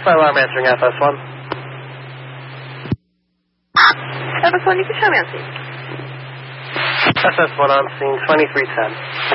Alpha Alarm answering FS1. FS1, you can show me on scene. FS1 on scene, 2310.